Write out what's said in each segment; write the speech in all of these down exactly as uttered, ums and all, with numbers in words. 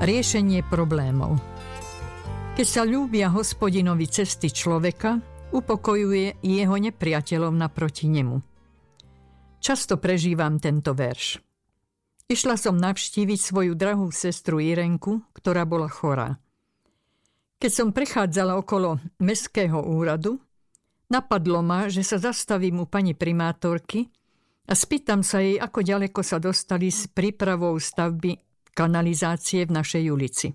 Riešenie problémov. Keď sa ľúbia Hospodinovi cesty človeka, upokojuje jeho nepriateľov naproti nemu. Často prežívam tento verš. Išla som navštíviť svoju drahú sestru Irenku, ktorá bola chorá. Keď som prechádzala okolo mestského úradu, napadlo ma, že sa zastavím u pani primátorky a spýtam sa jej, ako ďaleko sa dostali s prípravou stavby kanalizácie v našej ulici.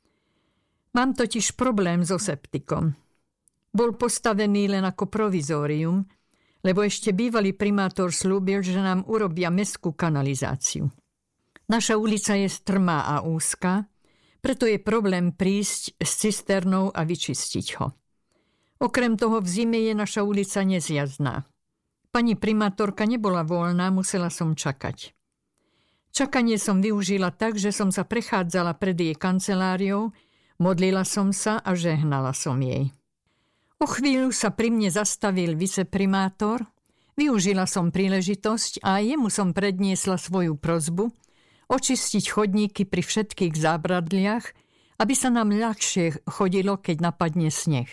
Mám totiž problém so septikom. Bol postavený len ako provizórium, lebo ešte bývalý primátor slúbil, že nám urobia mestskú kanalizáciu. Naša ulica je strmá a úzka, preto je problém prísť s cisternou a vyčistiť ho. Okrem toho v zime je naša ulica nezjazdná. Pani primátorka nebola voľná, musela som čakať. Čakanie som využila tak, že som sa prechádzala pred jej kanceláriou, modlila som sa a žehnala som jej. O chvíľu sa pri mne zastavil viceprimátor, využila som príležitosť a jemu som predniesla svoju prosbu očistiť chodníky pri všetkých zábradliach, aby sa nám ľahšie chodilo, keď napadne sneh.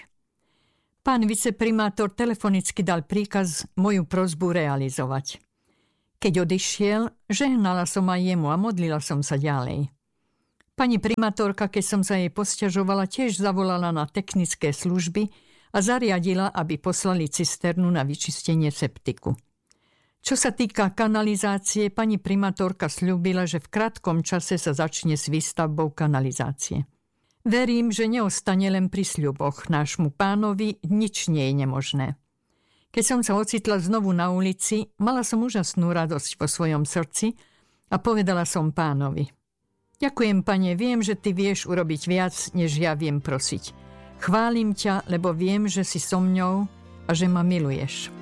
Pán viceprimátor telefonicky dal príkaz moju prosbu realizovať. Keď odišiel, žehnala som aj jemu a modlila som sa ďalej. Pani primátorka, keď som sa jej posťažovala, tiež zavolala na technické služby a zariadila, aby poslali cisternu na vyčistenie septiku. Čo sa týka kanalizácie, pani primátorka sľúbila, že v krátkom čase sa začne s výstavbou kanalizácie. Verím, že neostane len pri sľuboch. Nášmu pánovi nič nie je nemožné. Keď som sa ocitla znovu na ulici, mala som úžasnú radosť vo svojom srdci a povedala som pánovi: Ďakujem, pane, viem, že ty vieš urobiť viac, než ja viem prosiť. Chválim ťa, lebo viem, že si so mňou a že ma miluješ.